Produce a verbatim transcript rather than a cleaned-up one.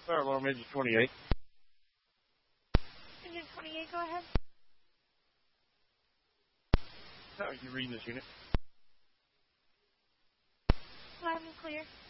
Fire alarm engine twenty-eight. Engine twenty-eight, go ahead. How are you reading this unit? Loud and clear.